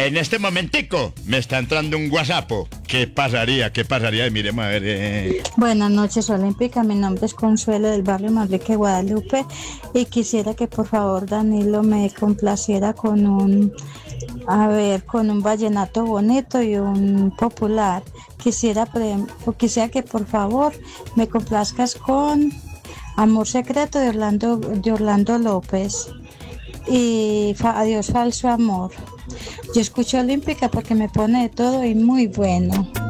En este momentico me está entrando un WhatsApp. ¿Qué pasaría? ¿Qué pasaría? Y miremos a ver. Buenas noches, Olímpica. Mi nombre es Consuelo del barrio Manrique, Guadalupe. Y quisiera que por favor Danilo me complaciera con con un vallenato bonito y un popular. Quisiera que por favor me complazcas con Amor Secreto de Orlando López y Adiós Falso Amor. Yo escucho Olímpica porque me pone de todo y muy bueno.